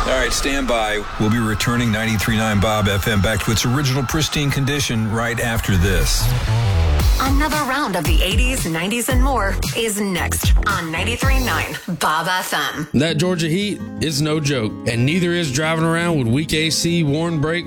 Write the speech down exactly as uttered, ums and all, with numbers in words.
All right, stand by. We'll be returning ninety-three point nine Bob F M back to its original pristine condition right after this. Another round of the eighties, nineties, and more is next on ninety-three point nine Bob F M. That Georgia heat is no joke, and neither is driving around with weak A C, worn brakes,